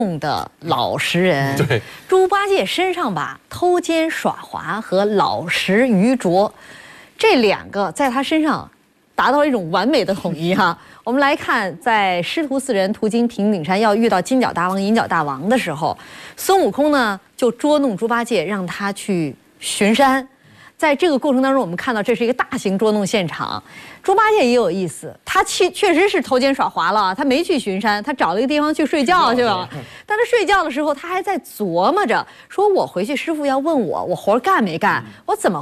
的老实人。 对， 猪八戒身上吧，偷奸耍滑和老实愚拙，这两个在他身上达到一种完美的统一哈。我们来看，在师徒四人途经平顶山，要遇到金角大王、银角大王的时候，孙悟空呢就捉弄猪八戒，让他去巡山。在这个过程当中，我们看到这是一个大型捉弄现场。猪八戒也有意思，他确实是偷奸耍滑了，他没去巡山，他找了一个地方去睡觉去了。但他睡觉的时候，他还在琢磨着，说我回去师傅要问我活干没干，我怎么